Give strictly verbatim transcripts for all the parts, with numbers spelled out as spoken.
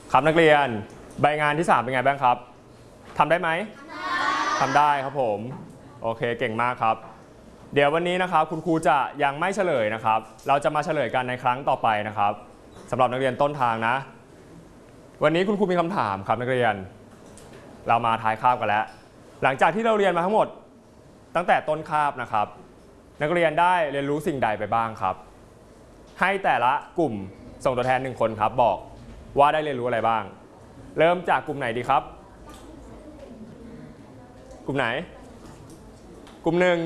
ครับนักเรียนใบงานที่สามเป็นไงบ้างครับทำได้ไหมทำได้ครับผมโอเคเก่งมากครับเดี๋ยววันนี้นะครับคุณครูจะยังไม่เฉลยนะครับเราจะมาเฉลยกันในครั้งต่อไปนะครับสำหรับนักเรียนต้นทางนะวันนี้คุณครูมีคำถามครับนักเรียนเรามาท้ายคาบกันแล้วหลังจากที่เราเรียนมาทั้งหมดตั้งแต่ต้นคาบนะครับนักเรียนได้เรียนรู้สิ่งใดไปบ้างครับให้แต่ละกลุ่มส่งตัวแทนหนึ่งคนครับบอกว่าได้เรียนรู้อะไรบ้างเริ่มจากกลุ่มไหนดีครับกลุ่มไหนกลุ่มหนึ่ง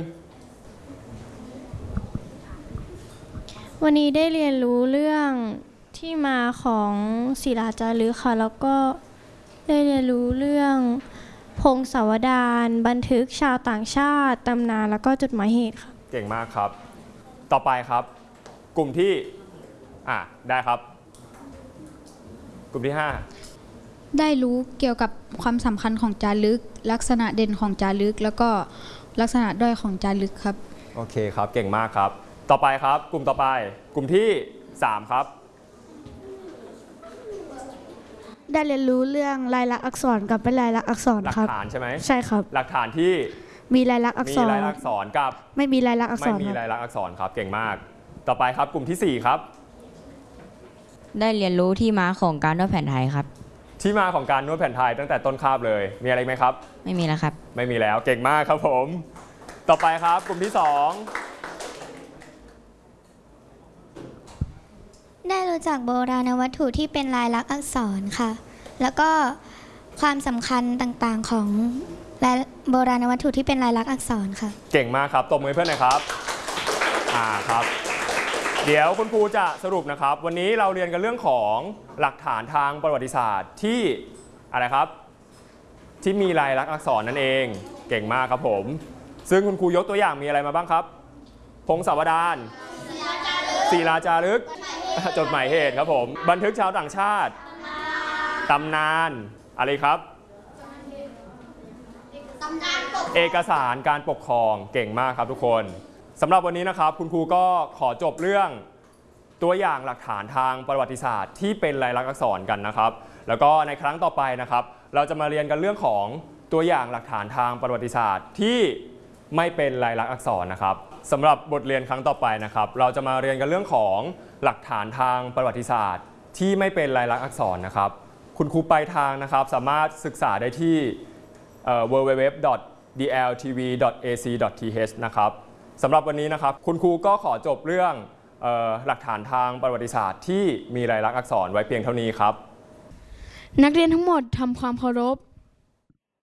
วันนี้ได้เรียนรู้เรื่องที่มาของศิลาจารึกค่ะแล้วก็ได้เรียนรู้เรื่องพงศาวดารบันทึกชาวต่างชาติตำนานแล้วก็จดหมายเหตุค่ะเก่งมากครับต่อไปครับกลุ่มที่อ่ะได้ครับกลุ่มที่ห้าได้รู้เกี่ยวกับความสำคัญของจารึกลักษณะเด่นของจารึกแล้วก็ลักษณะด้อยของจารึกครับโอเคครับเก่งมากครับต่อไปครับกลุ่มต่อไปกลุ่มที่สามครับได้เรียนรู้เรื่องลายลักษณ์อักษรกับไม่ลายลักษณ์อักษรครับหลักฐานใช่ไหมใช่ครับหลักฐานที่มีลายลักษณ์อักษรมีลายลักษณ์อักษรกับไม่มีลายลักษณ์อักษรไม่มีลายลักษณ์อักษรครับเก่งมากต่อไปครับกลุ่มที่สี่ครับได้เรียนรู้ที่มาของการนวดแผนไทยครับที่มาของการนวดแผนไทยตั้งแต่ต้นคาบเลยมีอะไรไหมครับไม่มีแล้วครับไม่มีแล้วเก่งมากครับผมต่อไปครับกลุ่มที่สองได้รู้จักโบราณวัตถุที่เป็นลายลักษณ์อักษรค่ะแล้วก็ความสำคัญต่างๆของโบราณวัตถุที่เป็นลายลักษณ์อักษรค่ะเก่งมากครับตบมือเพื่อนหน่อยครับอ่าครับเดี๋ยวคุณครูจะสรุปนะครับวันนี้เราเรียนกันเรื่องของหลักฐานทางประวัติศาสตร์ที่อะไรครับที่มีลายลักษณ์อักษรนั่นเองเก่งมากครับผมซึ่งคุณครูยกตัวอย่างมีอะไรมาบ้างครับพงศาวดารศิลาจารึกจดหมายเหตุครับผมบันทึกชาวต่างชาติตำนานอะไรครับเอกสารการปกครองเก่งมากครับทุกคนสำหรับวันนี้นะครับคุณครูก็ขอจบเรื่องตัวอย่างหลักฐานทางประวัติศาสตร์ที่เป็นลายลักษณ์อักษรกันนะครับแล้วก็ในครั้งต่อไปนะครับเราจะมาเรียนกันเรื่องของตัวอย่างหลักฐานทางประวัติศาสตร์ที่ไม่เป็นลายลักษณ์อักษรนะครับสำหรับบทเรียนครั้งต่อไปนะครับเราจะมาเรียนกันเรื่องของหลักฐานทางประวัติศาสตร์ที่ไม่เป็นลายลักษณ์อักษรนะครับคุณครูไปทางนะครับสามารถศึกษาได้ที่ ดับเบิลยู ดับเบิลยู ดับเบิลยู ดอท ดี แอล ที วี ดอท เอ ซี ดอท ที เอช นะครับสำหรับวันนี้นะครับคุณครูก็ขอจบเรื่องเอ่อหลักฐานทางประวัติศาสตร์ที่มีลายลักษณ์อักษรไว้เพียงเท่านี้ครับนักเรียนทั้งหมดทำความเคารพ